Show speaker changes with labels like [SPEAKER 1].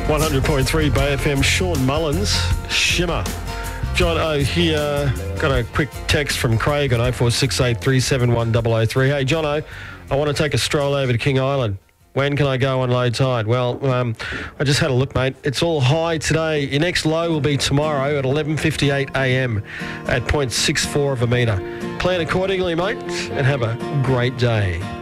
[SPEAKER 1] 100.3 Bay FM. Sean Mullins, Shimmer. John O here. Got a quick text from Craig on 0468 371 003. Hey, John O, I want to take a stroll over to King Island. When can I go on low tide? Well, I just had a look, mate. It's all high today. Your next low will be tomorrow at 11:58 a.m. at 0.64 of a metre. Plan accordingly, mate, and have a great day.